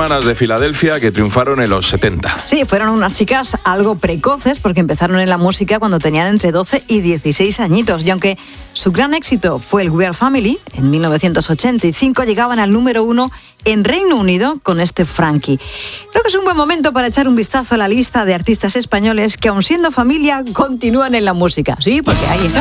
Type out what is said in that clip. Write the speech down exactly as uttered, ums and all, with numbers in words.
hermanas de Filadelfia que triunfaron en los setenta. Sí, fueron unas chicas algo precoces porque empezaron en la música cuando tenían entre doce y dieciséis añitos. Y aunque su gran éxito fue el We Are Family, en mil novecientos ochenta y cinco llegaban al número uno en Reino Unido con este Frankie. Creo que es un buen momento para echar un vistazo a la lista de artistas españoles que, aun siendo familia, continúan en la música. Sí, porque ahí está.